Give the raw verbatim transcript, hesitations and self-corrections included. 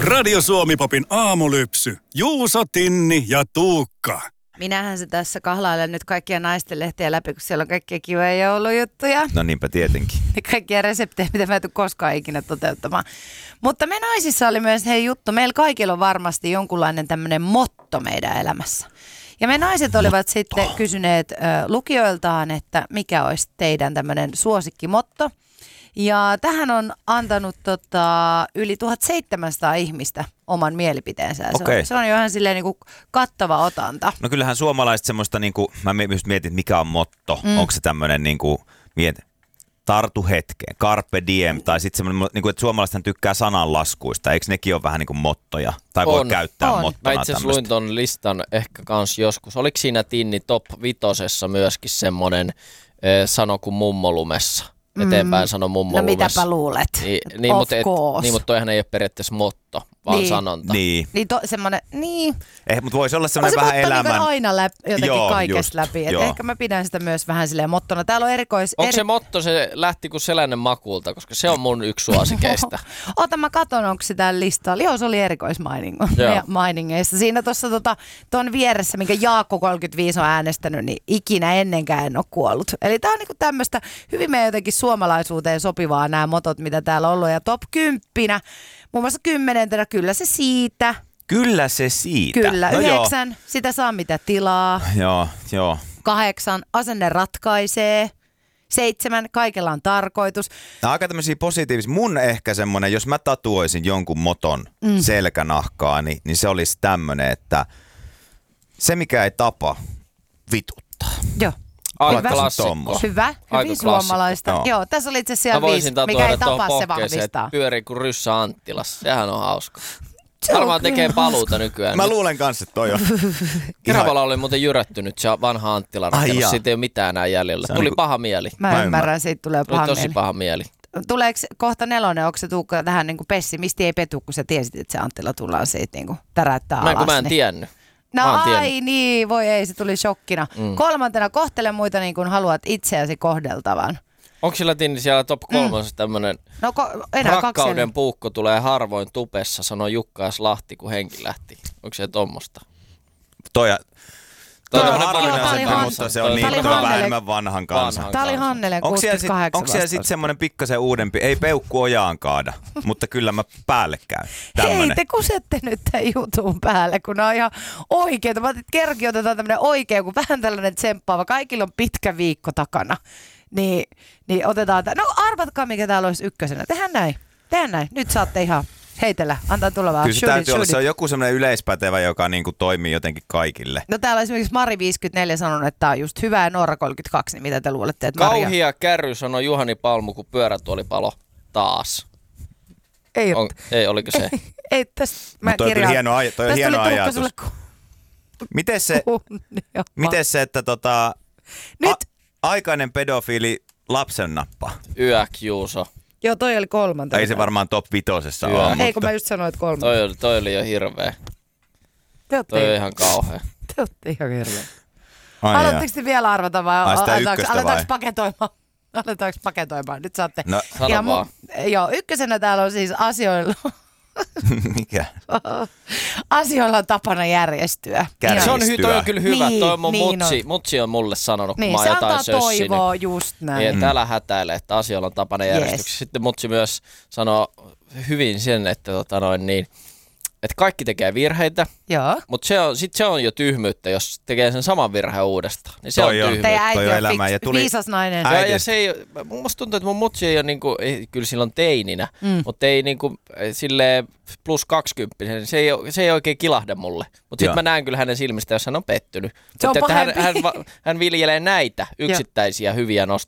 Radio Suomi-popin aamulypsy. Juuso, Tinni ja Tuukka. Minähän se tässä kahlailen nyt kaikkia naisten lehtiä läpi, kun siellä on kaikkia kivoja joulujuttuja. No niinpä tietenkin. Ja kaikkia reseptejä, mitä mä en tule koskaan ikinä toteuttamaan. Mutta me naisissa oli myös hei juttu. Meillä kaikilla on varmasti jonkunlainen tämmöinen motto meidän elämässä. Ja me naiset olivat motto. sitten kysyneet ö, lukijoiltaan, että mikä olisi teidän tämmöinen suosikkimotto. Ja tähän on antanut tota, yli tuhatseitsemänsataa ihmistä oman mielipiteensä. Se, okay. on, se on jo ihan silleen niin kuin kattava otanta. No kyllähän suomalaiset semmoista, niin kuin, mä just mietin, mikä on motto. Mm. Onko se tämmöinen, niin kuin, mietin, tartu hetkeen, carpe diem, tai sitten semmoinen, niin kuin, että suomalaisethan tykkää sananlaskuista. Eikö nekin ole vähän niin kuin mottoja? Tai voi on, käyttää on. mottona mä itse asiassa luin ton listan ehkä kans joskus. Oliko siinä Tinni top vitosessa myöskin semmoinen eh, sano kuin mummolumessa? Eteenpäin sano mummolumessa. No mitäpä luulet? Niin, niin, of mutta et, course. niin, mutta toihan ei ole periaatteessa motto, vaan niin. sanonta. Niin. Niin to, semmoinen, niin. Eh, mutta voisi olla semmoinen vähän elämän. On se elämän. motto aina läpi, jotenkin joo, kaikesta just, läpi. Et ehkä mä pidän sitä myös vähän silleen mottona. Täällä on erikois... Onko eri... se motto, se lähti kuin seläinen makuulta, koska se on mun yksi suosikeista. Ota mä katon, onko se täällä listalla. Joo, se oli erikoismainingeista. Siinä tuossa tota, ton vieressä, minkä Jaakko kolmekymmentäviisi on äänestänyt, niin ikinä ennenkään en ole kuollut. Eli tää on niinku tämmöistä hyvin meidän jotenkin suomalaisuuteen sopivaa nämä motot, mitä täällä on ollut. Ja top kymppinä, muun muassa kymmenentenä, kyllä se siitä. Kyllä se siitä. Kyllä, no yhdeksän, joo. sitä saa mitä tilaa. Joo, joo. Kahdeksan, asenne ratkaisee. Seitsemän, kaikella on tarkoitus. Nämä on aika tämmöisiä positiivisia. Mun ehkä semmoinen, jos mä tatuoisin jonkun moton mm. selkänahkaa, niin, niin se olisi tämmöinen, että se mikä ei tapa, vituttaa. Joo. Aika klassikko. Hyvä, hyvin Aika suomalaista. Joo. Joo, tässä oli itse asiassa viisi, mikä ei tapa se vahvistaa. Pyörii kuin ryssä Anttilassa. Sehän on hauska. Varmaan tekee paluuta nykyään. Mä luulen kanssa, että toi on. Keravalla oli muuten jyrättynyt se vanha Anttila rakennus. Siitä ei ole mitään enää jäljellä. Tuli niinku... paha mieli. Mä, mä ymmärrän, siitä tulee paha tosi mieli. paha mieli. Tuleeko kohta nelonen, onko se Tuukka tähän niin kuin pessimisti ei petu, kun sä tiesit, että se Anttila tullaan siitä niin kuin täräyttää mä, alas? Mä en niin. tiennyt. No ai niin, voi ei, se tuli shokkina. Mm. Kolmantena, kohtele muita niin kuin haluat itseäsi kohdeltavan. Onko sillä Tinni siellä top kolmosessa mm. tämmönen no, ko- rakkauden kaksi. puukko tulee harvoin tupessa, sanoi Jukka S. Lahti, kun henki lähti. Onko se tommosta? Toi, toi, toi on harvinaisen, mutta se on niin vähän enemmän vanhan kanssa. Tämä oli Hannele kuusikymmentäkahdeksan. Onko siellä sitten semmoinen pikkasen uudempi? Ei peukku ojaan kaada, mutta kyllä mä päälle käyn. Tämmönen. Hei, te kusette nyt tämän jutun päälle, kun ne on ihan oikeita. Mä ajattelin, että kerki otetaan tämmöinen oikea, kun vähän tällainen tsemppaava. Kaikilla on pitkä viikko takana. Niin, niin otetaan tämä. No arvatkaa, mikä täällä olisi ykkösenä. Tehdään näin. Tehdään näin. Nyt saatte ihan heitellä. Antaa tulla vähän. Kyllä se täytyy olla. Se on joku semmoinen yleispätevä, joka niinku toimii jotenkin kaikille. No täällä esimerkiksi Mari viisikymmentäneljä sanonut, että tämä on just hyvä ja Noora kolmekymmentäkaksi. Niin mitä te luulette, että Maria... Kauhia kärry, sanoi Juhani Palmu, kun pyörätuolipalo taas. Ei, on, ei oliko se? Ei, ei tästä mä toi kirjaan. Hieno, aj- toi on hieno ajatus. Sulle ku... Miten se, miten se, että tota, Nyt... a- aikainen pedofiili lapsen nappa? Yäk, Juuso. Joo, toi oli kolmantena. Ei se varmaan top vitosessa ole. Mutta... Ei, kun mä just sanoin, että kolmantena. Toi oli, toi oli jo hirveä. Te toi on ihan kauhea. Te ootte ihan hirveä. Haluatteko te vielä arvata vai aletaanko paketoimaan? Aletaanko paketoimaan? Nyt saatte. No, sano vaan. Mu- joo, ykkösenä täällä on siis asioilla. Mikä? Asioilla on tapana järjestyä. Se on, toi on kyllä hyvä. Niin, toi on mun niin mutsi. On. Mutsi on mulle sanonut, kun niin, mä oon jotain sössinyt. Se antaa toivoa just näin. Niin, että älä hätäile, että asioilla on tapana järjestyksessä. Yes. Sitten mutsi myös sanoo hyvin sen, että tota noin niin, että kaikki tekee virheitä, mutta se on, sit se on jo tyhmyyttä, jos tekee sen saman virheen uudestaan. Niin se toi on tyhmyyttä. Teidän äiti on elämä. Ja tuli... viisas nainen. Ja, ja se ei, musta tuntuu, että mun mutsi ei ole niinku, kyllä silloin teininä, mm. mutta ei niinku silleen plus kaksikymppinen, se ei, se ei oikein kilahda mulle. Mutta sitten mä näen kyllä hänen silmistä, jos hän on pettynyt. Se on mutta hän, hän, hän viljelee näitä yksittäisiä hyviä nostalgioita.